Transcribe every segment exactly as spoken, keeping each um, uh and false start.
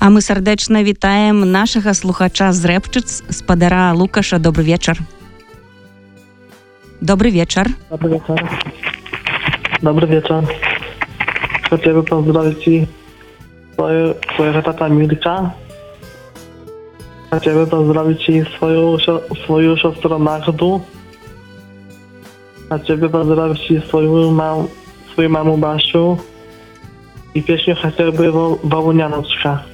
А мы сардэчна вітаем нашага слухача з Рэпчыц, спадара Лукаша. Добрый вечар. Добрый вечар. Добрый вечер. Добрый вечер. Хотел бы поздравить и свою, своего тата Мирча. Хотел бы поздравить и свою, свою сестру Магду. Хотел бы поздравить и свою маму, свою маму Башу. И песню хотел бы «Ваўняночка».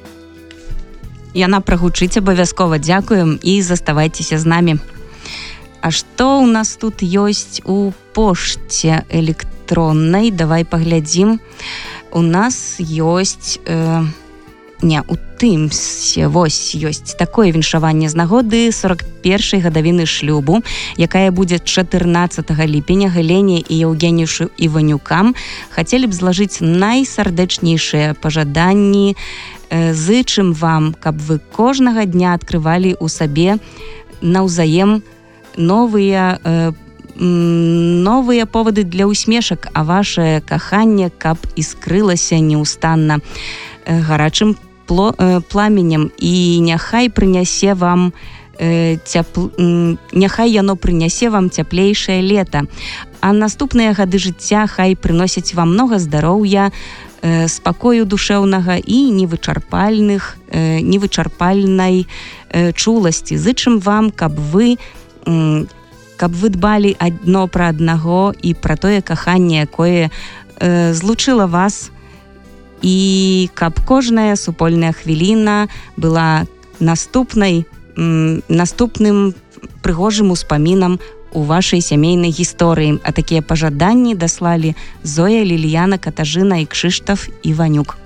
Яна прагучыць абавязкова. Дзякуем і заставайцеся з намі. А што ў нас тут ёсць у пошце электроннай? Давай паглядзім. У нас ёсць... Э, не, у Тымсе. Вось ёсць такое віншаванне з нагоды сорок першай гадавіны шлюбу, якая будзе чатырнаццатага ліпеня. Галене і Еўгенію Іванюкам хацелі б злажыць найсардэчнейшыя пажаданні. Э, зычым вам, каб вы кожнага дня адкрывалі ў сабе наўзаем новыя э, новыя поводы для усмешак, а ваше каханне каб іскрылася неустанна э, гарачым пло, э, пламенем, і няхай прынясе вам э, цяпл... няхай яно прынясе вам цяплейшае лета, а наступныя гады жыцця хай прыносяць вам многа здароўя, э, спакою душэўнага і невычарпальных э, невычарпальнай э, чуласці. Зычым вам, каб вы каб вы дбалі адно пра аднаго і пра тое каханне, якое э, злучыла вас, і каб кожная супольная хвіліна была наступнай м, наступным прыгожым успамінам у вашай сямейнай гісторыі. А такія пажаданні даслалі Зоя, Ліліяна, Катажына і Кшыштаф Іванюк.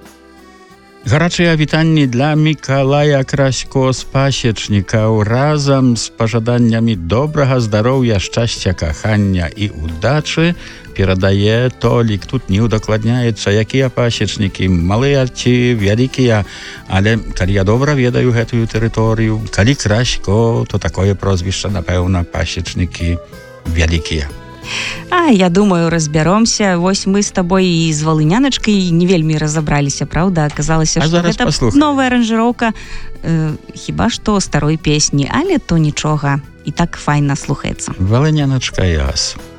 Гарачыя вітанні для Мікалая Красько з Пасечнікаў разам з пажаданнямі добрага здароўя, шчасця, кахання і удачы перадае Толік. Тут не удакладняецца, якія пасечнікі, малыя ці вялікія, але калі я добра ведаю гэтую тэрыторыю, калі Красько, то такое прозвішча, напэўна, пасечнікі вялікія. А, я думаю, разбяромся. Вось мы з табой і з Валыняначкай не вельмі разабраліся, правда? Аказалася, што гэта паслухаем. Новая аранжыроўка, э, хіба што старой песні, але то нічога. І так файна слухаецца. Валыняначка, яс.